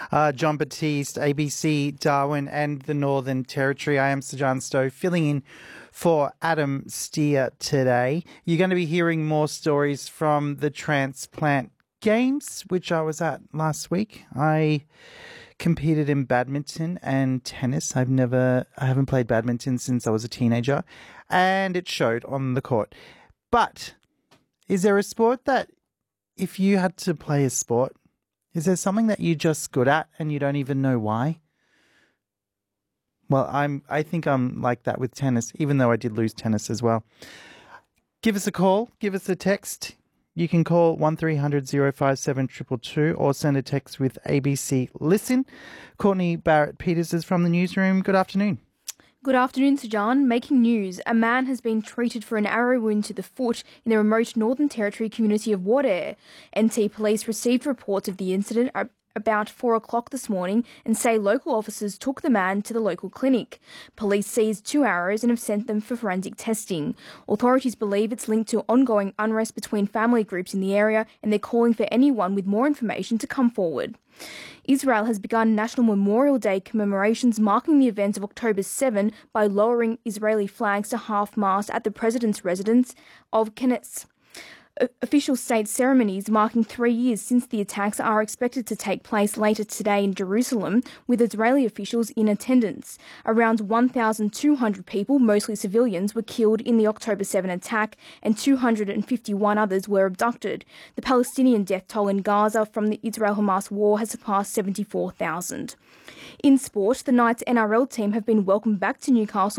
John Batiste, ABC, Darwin and the Northern Territory. I am Sajan Stowe, filling in for Adam Steer today. You're going to be hearing more stories from the Transplant Games, which I was at last week. I competed in badminton and tennis. I haven't played badminton since I was a teenager, and it showed on the court. But is there a sport that, if you had to play a sport, is there something that you're just good at and you don't even know why? Well, I think I'm like that with tennis, even though I did lose tennis as well. Give us a call, give us a text. You can call 1300 057 222 or send a text with ABC Listen. Courtney Barrett-Peters is from the newsroom. Good afternoon. Good afternoon, Sajan. Making news. A man has been treated for an arrow wound to the foot in the remote Northern Territory community of Wadeye. NT Police received reports of the incident about 4 o'clock this morning and say local officers took the man to the local clinic. Police seized 2 arrows and have sent them for forensic testing. Authorities believe it's linked to ongoing unrest between family groups in the area, and they're calling for anyone with more information to come forward. Israel has begun National Memorial Day commemorations marking the events of October 7 by lowering Israeli flags to half-mast at the president's residence of Knesset. Official state ceremonies marking 3 years since the attacks are expected to take place later today in Jerusalem, with Israeli officials in attendance. Around 1,200 people, mostly civilians, were killed in the October 7 attack, and 251 others were abducted. The Palestinian death toll in Gaza from the Israel-Hamas war has surpassed 74,000. In sport, the Knights NRL team have been welcomed back to Newcastle